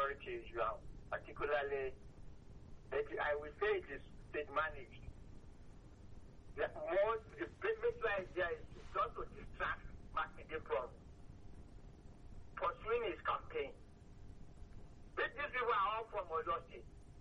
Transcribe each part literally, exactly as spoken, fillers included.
security issue, particularly, I will say it is state managed. The most, the biggest idea is just to distract Makinde from pursuing his campaign. These people are all from Oyo State.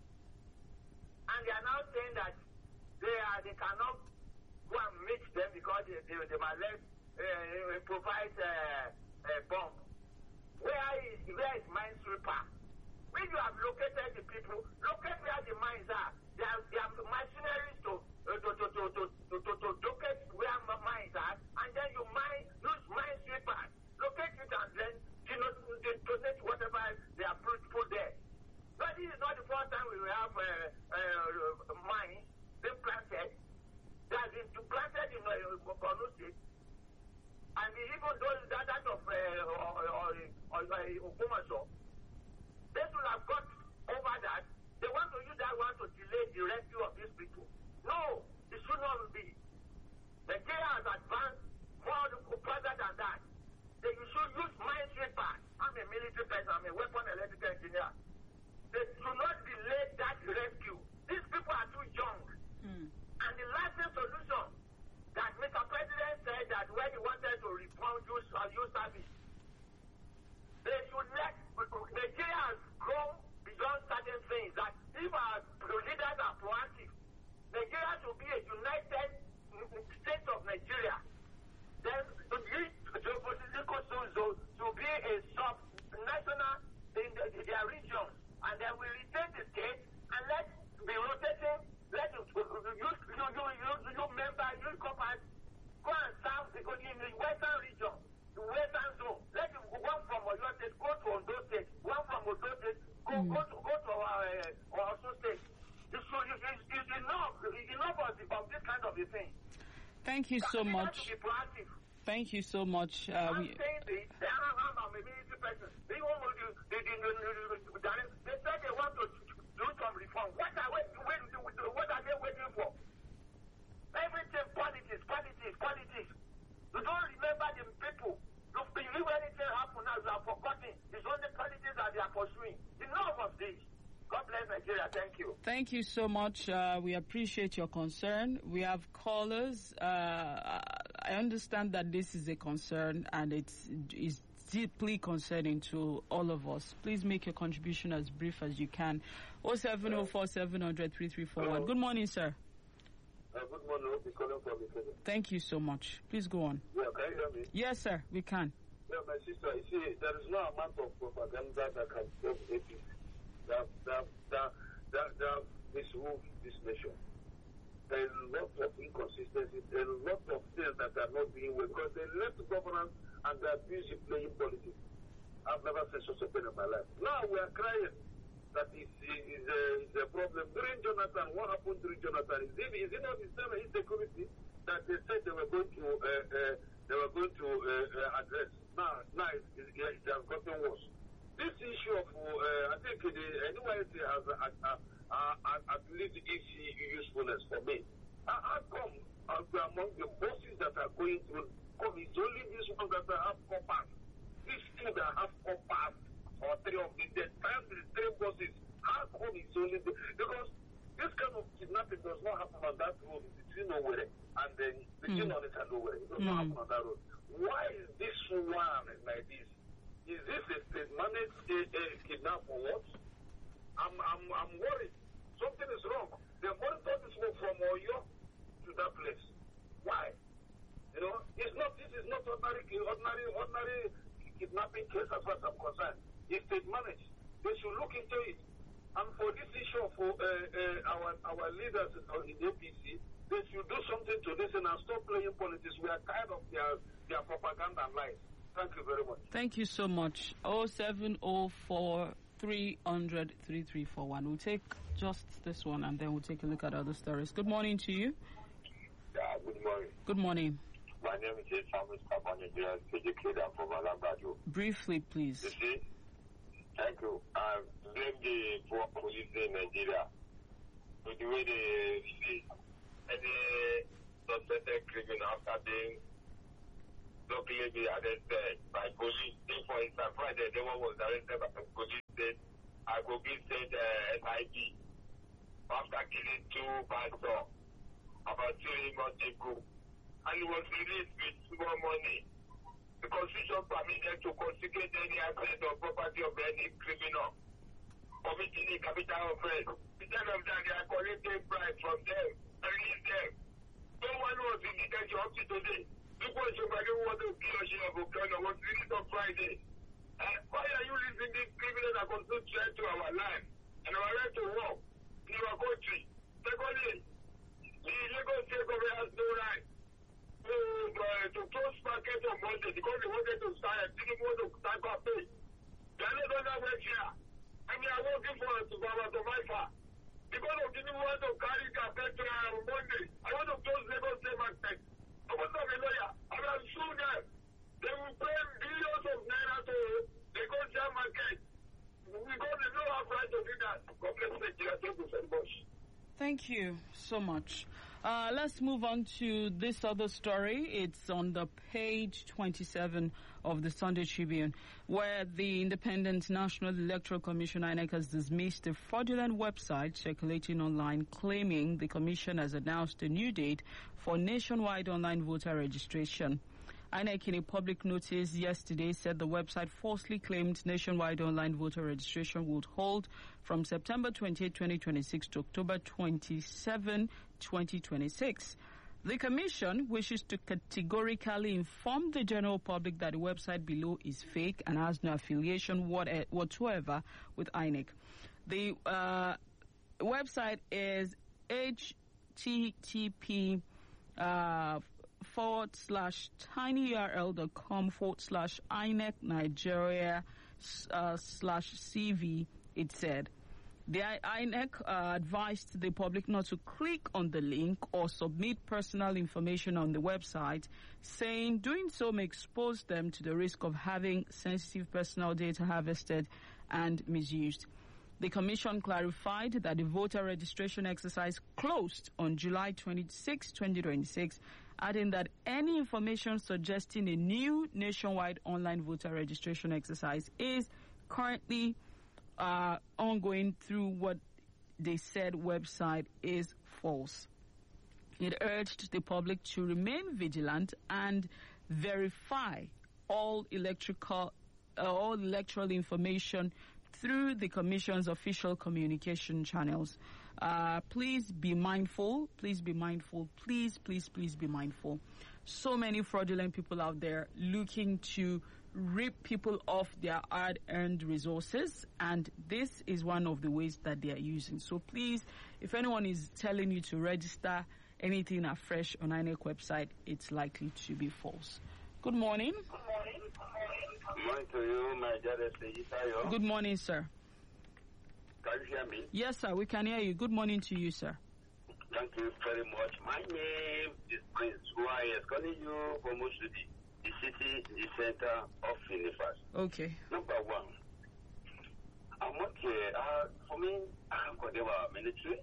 And they are now saying that they are they cannot go and meet them because they, they, they might let uh, provide a uh, uh, bomb. Where is where is Minesweeper? When you have located the people, locate where the mines are. They are, they are mercenaries to uh, to, to, to, to, to, to, to locate where mines are, and then you mine use Minesweeper. Locate it and then you know donate whatever they are put, put there. But this is not the first time we will have uh, uh, mines being planted. They have been planted in uh, Borno State. And even those that, that of uh, or, or, or, or Okumaso, they should have got over that. They want to use that one to delay the rescue of these people. No, it should not be. Nigeria has advanced more further than that. They should use Minesweeper. I'm a military person, I'm a weapon electrical engineer. They should not delay that rescue. These people are too young. Mm. And the lasting solution that Mister President said that when he wanted to reform youth, uh, youth service, they should let Nigeria has grown beyond certain things that if our leaders are proactive, Nigeria should be a united state of Nigeria. Then the geopolitical zone should be a sub-national in the, their regions, and then we retain the state and let be rotating. Let you you you you you, you member you corporate go and serve the in the western region, the western zone. Let you one from Oyo State go to Ondo State, one from Ondo State go mm. go to go to our uh, Osun State. It's, it's, it's enough enough of, the, of this kind of a thing. Thank you so much. Thank you so much. Uh, I'm we... saying this. They are not I'm a military person. They want to they, they, they, they said they want to do some reform. What are, wait, wait, what are they waiting for? Everything politics, politics, politics. You don't remember the people. You believe anything happen now, you are forgotten. It's only politics that they are pursuing. Enough of this. God bless Nigeria. Thank you. Thank you so much. Uh, we appreciate your concern. We have callers. Uh, I understand that this is a concern and it's, it's deeply concerning to all of us. Please make your contribution as brief as you can. oh seven oh four seven hundred thirty-three forty-one. Good morning, sir. Uh, good morning. I'll be calling from the Thank you so much. Please go on. Yeah, can you hear me? Yes, sir. We can. Yeah, my sister, you see, there is no amount of propaganda that can save A P C. That, that, that, that, that misrule this nation. There is a lot of inconsistencies, there are a lot of things that are not being well because they left governance and they are busy playing politics. I've never seen such a thing in my life. Now we are crying that is is a, is a problem. During Jonathan, what happened during Jonathan? Is it, is it not the same insecurity that they said they were going to uh, uh, they were going to uh, uh, address? Now, now it, it, it has gotten worse. This issue of, uh, I think the N Y S has uh, uh, uh, at least its usefulness for me. Uh, how come uh, among the bosses that are going through, come it's only these ones that have compass. These two that have compass, or three of the the time the three bosses, how come it's only the, because this kind of kidnapping does not happen on that road between nowhere and then between mm. on it and nowhere. It does mm. not happen on that road. Why is this one like this? Is this a state managed uh, uh, kidnap or what? I'm, I'm, I'm worried. Something is wrong. They monitor this one from Oyo to that place. Why? You know, it's not. This is not ordinary, ordinary, ordinary kidnapping case as far as I'm concerned. It's state managed. They should look into it. And for this issue for uh, uh, our our leaders in the A P C, they should do something to this and stop playing politics. We are tired of their their propaganda and lies. Thank you very much. Thank you so much. oh seven oh four three hundred thirty-three forty-one. We'll take just this one and then we'll take a look at other stories. Good morning to you. Yeah, good morning. Good morning. My name is Thomas Kabanya, educator from Alabado. Briefly, please. You see, thank you. I blame the poor police in Nigeria. With the way they see any suspected criminal after being locally be arrested by police. For instance, Friday, the one was arrested by the police state Agogi State uh, S I P after killing two pastors about three months ago. And he was released with small money. The Constitution permitted to confiscate any asset or property of any criminal committing a capital offense. Instead of that, they are collecting bribes from them and release them. No one was in detention up to today. People somebody want to kill a share of Okada was released on Friday. Uh, why are you releasing these criminals that constitute threat to our life and our right to work in our country? Secondly, the Lagos State government has no right to, uh, to close market on Monday because they wanted to start, didn't want to start our pay. They are not on that way here. I mean, I'm working for to Baba to my far. Because of didn't want to carry carpet on Monday, I want to close Lagos State market. I want to have a lawyer. I will sue them. They will pay billions of naira to Lagos State market. Because they don't have right to do that. God bless Nigeria. Thank you very much. Thank you so much. Uh, let's move on to this other story. It's on the page twenty-seven of the Sunday Tribune, where the Independent National Electoral Commission, I N E C, has dismissed a fraudulent website circulating online claiming the Commission has announced a new date for nationwide online voter registration. I N E C, in a public notice yesterday, said the website falsely claimed nationwide online voter registration would hold from September twenty-eighth, twenty twenty-six to October twenty-seventh, twenty twenty-six. The Commission wishes to categorically inform the general public that the website below is fake and has no affiliation whatsoever with I N E C. The uh, website is H T T P uh, forward slash tinyurl.com forward slash INEC Nigeria uh, slash CV, it said. The I N E C uh, advised the public not to click on the link or submit personal information on the website, saying doing so may expose them to the risk of having sensitive personal data harvested and misused. The Commission clarified that the voter registration exercise closed on July twenty-sixth, twenty twenty-six, adding that any information suggesting a new nationwide online voter registration exercise is currently uh, ongoing through what they said website is false. It urged the public to remain vigilant and verify all electrical, uh, all electoral information through the Commission's official communication channels. Uh, please be mindful. Please be mindful. Please, please, please be mindful. So many fraudulent people out there looking to rip people off their hard-earned resources, and this is one of the ways that they are using. So please, if anyone is telling you to register anything afresh on I N E C website, it's likely to be false. Good morning. Good morning. Good morning to you, my dear Seitayo. Good morning, sir. Can you hear me? Yes, sir, we can hear you. Good morning to you, sir. Thank you very much. My name is Prince Wise, calling you from Oshodi, the city, the center of Universe. Okay. Number one, I want to, uh, for me, I'm going to our military,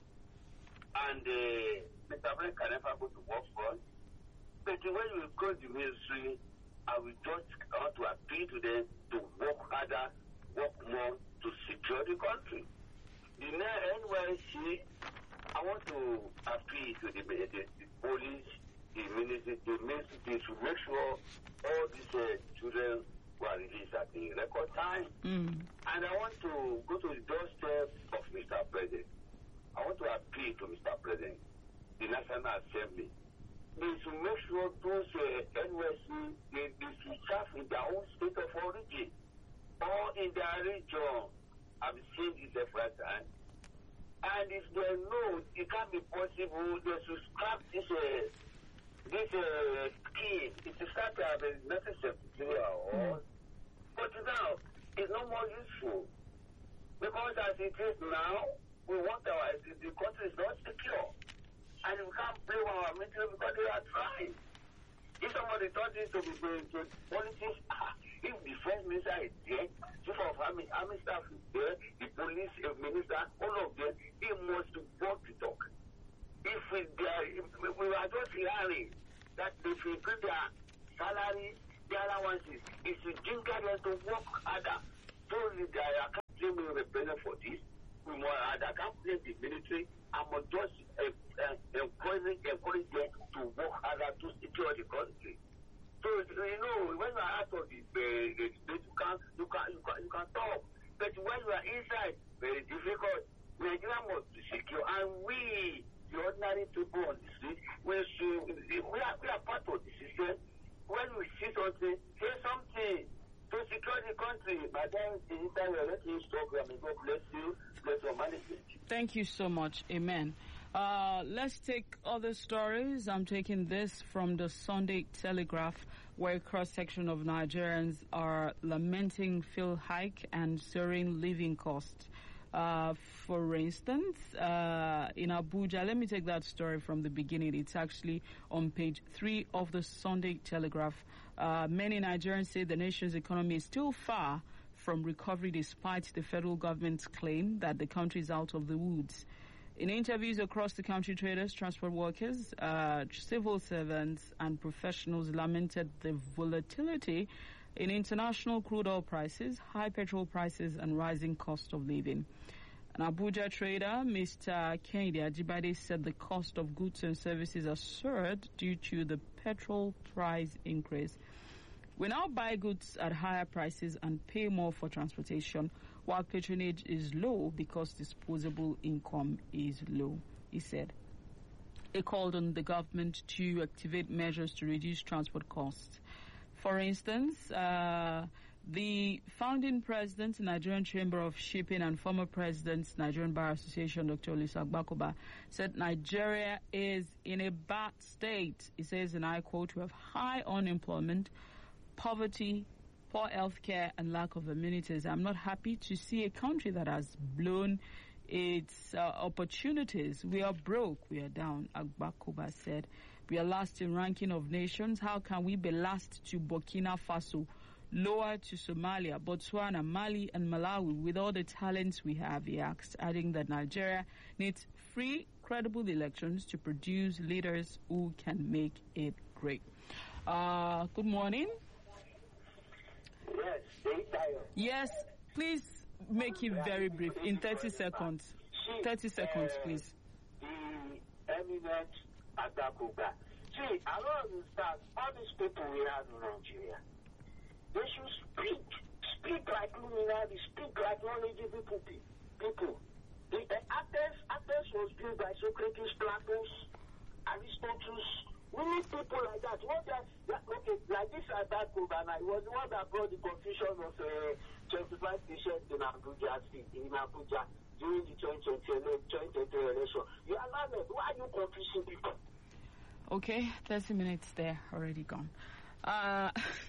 and uh, Mister Frank can never go to work for us. But when you go to the military, I will just want to appeal to them to work harder, work more to secure the country. The N Y C, I want to appeal to the, the, the police, the ministry, the ministry to make sure all these uh, children were released at the record time. Mm. And I want to go to the doorstep of Mister President. I want to appeal to Mister President, the National Assembly. They should make sure those uh, N Y C, they, they should serve in their own state of origin or in their region. I've seen this every time. And if they know it can't be possible, they should scrap this uh, this uh, scheme. It is not to have a necessary or but now it's no more useful. Because as it is now, we want our the, the country is not secure. And we can't blame our military because they are trying. If somebody thought this to be going to politics, ah, if the first minister is there, chief of army, army staff is there, the police uh, minister, all of them, they must walk the talk. If we, if we are just hearing that if we increase their salary, their allowances, it's to ginger them to work harder. So they are claiming represent and I can't blame the military. I must just uh, uh, encourage, encourage them to work harder to secure the country. So you know, when you are out of the, the, the state, you can you can you can you can talk. But when you are inside, very difficult. Nigeria must be secure, and we, the ordinary people on the street, we should we are we are part of the system. When we see something, say something to secure the country. But then the entire let me stop. I mean, God bless you. Bless your management. Thank you so much. Amen. Uh, let's take other stories. I'm taking this from the Sunday Telegraph, where a cross-section of Nigerians are lamenting fuel hike and soaring living costs. Uh, for instance, uh, in Abuja, let me take that story from the beginning. It's actually on page three of the Sunday Telegraph. Uh, many Nigerians say the nation's economy is still far from recovery despite the federal government's claim that the country is out of the woods. In interviews across the country, traders, transport workers, uh, civil servants, and professionals lamented the volatility in international crude oil prices, high petrol prices, and rising cost of living. An Abuja trader, Mister Kennedy Ajibade, said the cost of goods and services are soared due to the petrol price increase. We now buy goods at higher prices and pay more for transportation, while patronage is low because disposable income is low, he said. He called on the government to activate measures to reduce transport costs. For instance, uh, the founding president, Nigerian Chamber of Shipping, and former president, Nigerian Bar Association, Doctor Olisa Agbakoba, said Nigeria is in a bad state. He says, and I quote, "We have high unemployment, poverty, poor health care, and lack of amenities. I'm not happy to see a country that has blown its uh, opportunities. We are broke, we are down," Agbakoba said. "We are last in ranking of nations. How can we be last to Burkina Faso, lower to Somalia, Botswana, Mali, and Malawi with all the talents we have?" he asked, adding that Nigeria needs free, credible elections to produce leaders who can make it great. Uh, good morning. Yes, Yes, please make it very brief, in thirty seconds. thirty seconds, please. The eminent Agbakoba. See, I don't understand all these people we have in Nigeria. They should speak, speak like luminaries, speak like knowledgeable people. The uh, Athens, Athens was built by Socrates, Plato, Aristotle. We need people like that. What that, that okay, like this Agbakoba, it was the one that brought the confusion of uh, twenty-five patients in Abuja, in Abuja during the twenty twenty election. You are not there. Why are you confusing people? Okay, thirty minutes there, already gone. Uh,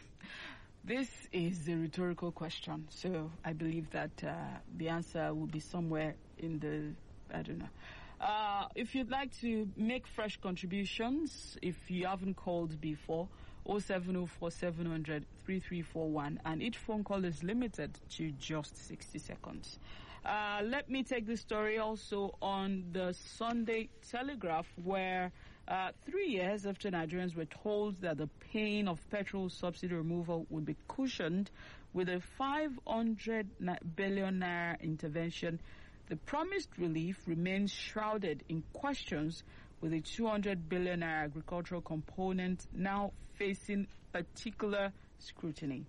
this is a rhetorical question, so I believe that uh, the answer will be somewhere in the, I don't know. Uh, if you'd like to make fresh contributions, if you haven't called before, oh seven oh four, seven hundred, thirty-three forty-one, and each phone call is limited to just sixty seconds. Uh, let me take this story also on the Sunday Telegraph, where uh, three years after Nigerians were told that the pain of petrol subsidy removal would be cushioned with a five hundred billion naira intervention, the promised relief remains shrouded in questions, with a two hundred billion naira agricultural component now facing particular scrutiny.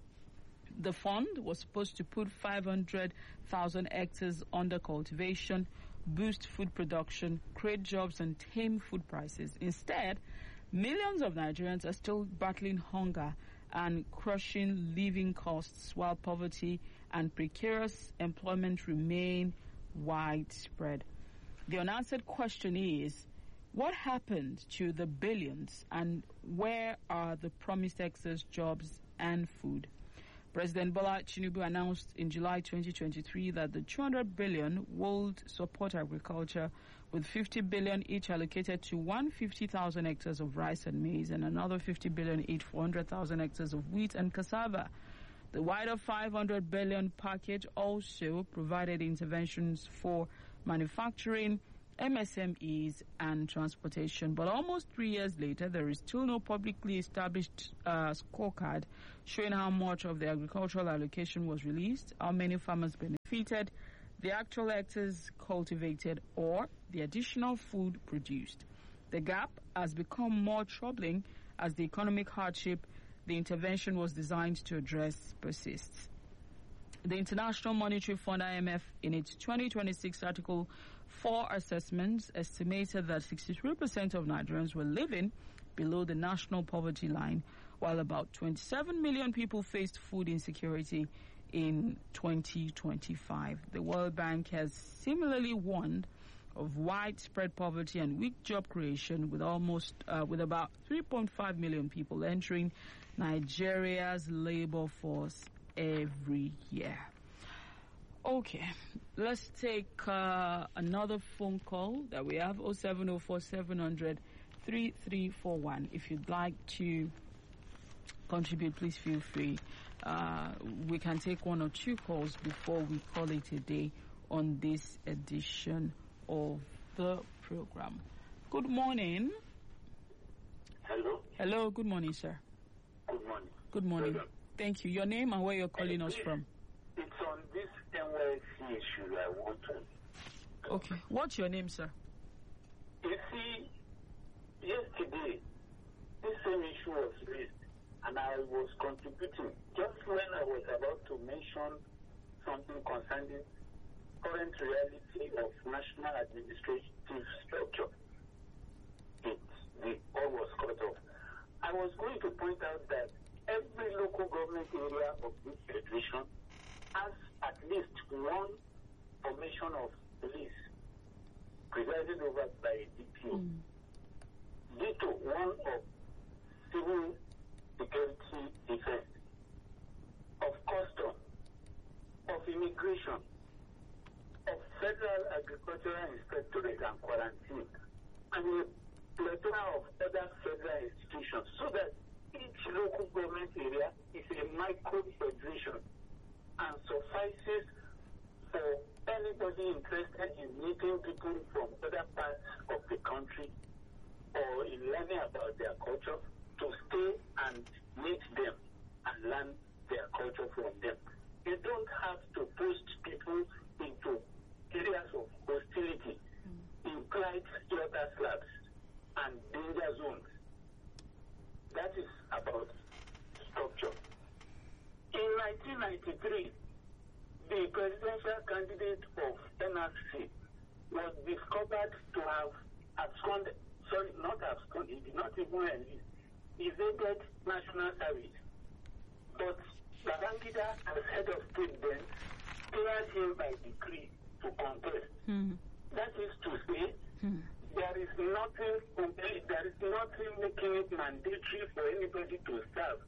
The fund was supposed to put five hundred thousand hectares under cultivation, boost food production, create jobs, and tame food prices. Instead, millions of Nigerians are still battling hunger and crushing living costs, while poverty and precarious employment remain widespread. The unanswered question is, what happened to the billions, and where are the promised excess jobs and food? President Bola Tinubu announced in July twenty twenty-three that the two hundred billion would support agriculture, with fifty billion each allocated to one hundred fifty thousand hectares of rice and maize, and another fifty billion each for one hundred thousand hectares of wheat and cassava. The wider five hundred billion package also provided interventions for manufacturing, M S M Es, and transportation. But almost three years later, there is still no publicly established uh, scorecard showing how much of the agricultural allocation was released, how many farmers benefited, the actual hectares cultivated, or the additional food produced. The gap has become more troubling as the economic hardship the intervention was designed to address persists. The International Monetary Fund, I M F, in its twenty twenty-six Article four assessments, estimated that sixty-three percent of Nigerians were living below the national poverty line, while about twenty-seven million people faced food insecurity in twenty twenty-five. The World Bank has similarly warned of widespread poverty and weak job creation, with almost uh, with about three point five million people entering Nigeria's labor force every year. Okay, let's take uh, another phone call that we have, oh seven oh four, seven hundred, three three four one. If you'd like to contribute, please feel free. Uh, we can take one or two calls before we call it a day on this edition of the program. Good morning. Hello. Hello, good morning, sir. Good morning. Good morning. Welcome. Thank you. Your name and where you're calling us from. It's on this N Y C issue I want to. Okay. What's your name, sir? You see, yesterday, this same issue was raised, and I was contributing just when I was about to mention something concerning current reality of national administrative structure. It, the all was cut off. I was going to point out that every local government area of this federation has at least one formation of police presided over by a D P O. Mm. Ditto one of civil security defense, of custom, of immigration, of federal agricultural inspectorate and quarantine, and a plethora of other federal institutions, so that each local government area is a micro federation and suffices for anybody interested in meeting people from other parts of the country or in learning about their culture to stay and meet them and learn their culture from them. You don't have to post people into areas of hostility, mm. implied slaughter slabs, and danger zones. That is about structure. In nineteen ninety-three, the presidential candidate of N R C was discovered to have absconded, sorry, not absconded, he did not even enlist, evaded national service. But Babangida, as head of state then, cleared him by decree to contest. Mm. That is to say, mm. there is nothing there is nothing making it mandatory for anybody to serve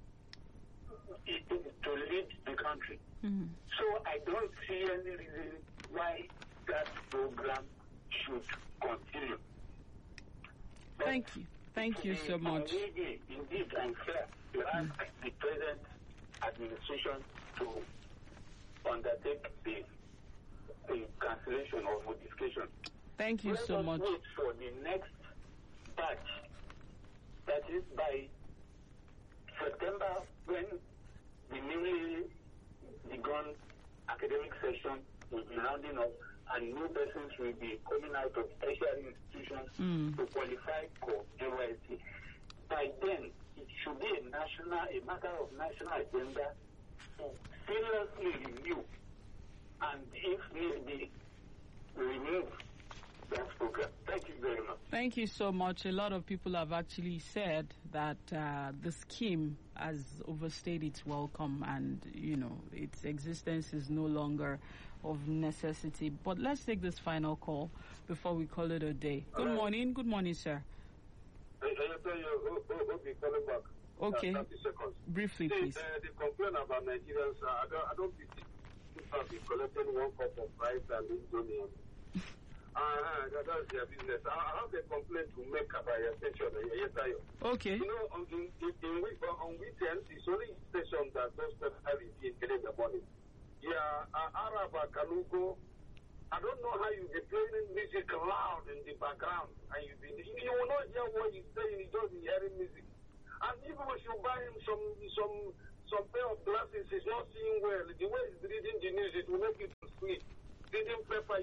to lead the country. Mm-hmm. So I don't see any reason why that program should continue. But Thank you. Thank you so much. Indeed, indeed unfair to ask mm. the present administration to undertake the, the cancellation or modification. Thank you Let so us much. Wait for the next batch, that is by September, when the newly begun academic session will be rounding up and new persons will be coming out of tertiary institutions mm. to qualify for N Y S C. By then, it should be a national, a matter of national agenda to seriously review and, if need be, remove that program. Thank you very much. Thank you so much. A lot of people have actually said that uh, the scheme has overstayed its welcome and, you know, its existence is no longer of necessity. But let's take this final call before we call it a day. Good Hello. morning. Good morning, sir. I, I tell you, oh, oh, okay, coming back. Okay. Uh, thirty seconds. Briefly, See, please. Uh, the complaint about Nigerians, uh, I don't, I don't think people have been collecting one cup of rice and indomie. Uh, that, that's their business. I, I have a complaint to make about your station. Yes, I Okay. You know, on, in, in, in, on weekends, it's only station that does special in the morning. Yeah, uh, Arab, Kanuko. I don't know how you be playing music loud in the background, and you be, you will not hear what he's saying. He's just hearing music. And even if you buy him some some some pair of glasses, he's not seeing well. The way he's reading the news, it will make it to sleep.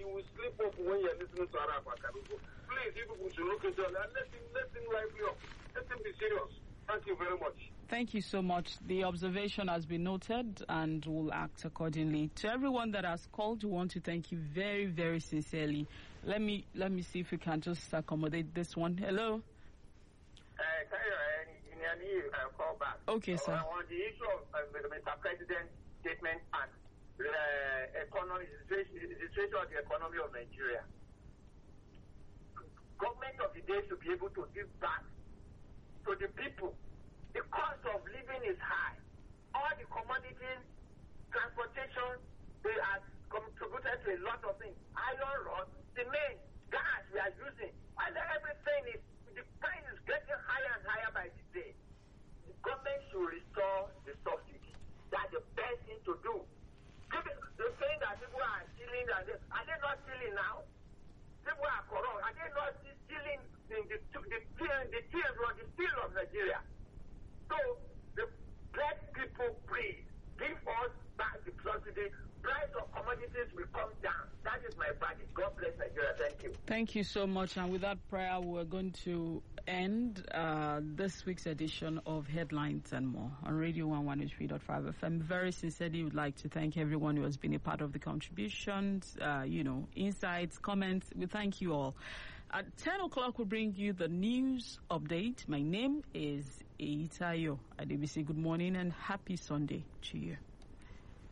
you will sleep off when you're listening to Arab Akanugo. Please, you people should look at it and let him, let him lively up. Let him be serious. Thank you very much. Thank you so much. The observation has been noted and we'll act accordingly. To everyone that has called, we want to thank you very, very sincerely. Let me let me see if we can just accommodate this one. Hello? Uh, call back. Okay, sir. Uh, on the issue of uh, Mister President's statement and the uh, economy, the situation of the economy of Nigeria. Government of the day should be able to give back to the people. The cost of living is high. All the commodities, transportation, they are contributed to a lot of things. Iron rod, cement, gas we are using. And everything is, the price is getting higher and higher by the day. The government should restore the subsidy. That's the best thing to do. They're saying that people are stealing, and they, are they not stealing now? People are corrupt. Are they not stealing the the the the tears or the steel of Nigeria? So the let people breathe. Give us back the subsidy. Price of commodities will come down. That is my practice. God bless Nigeria. Thank you. Thank you so much. And with that prayer, we're going to end uh, this week's edition of Headlines and More on Radio one oh three point five F M. Very sincerely would like to thank everyone who has been a part of the contributions, uh, you know, insights, comments. We thank you all. At ten o'clock, we'll bring you the news update. My name is Eitayo Adebisi. Good morning and happy Sunday to you.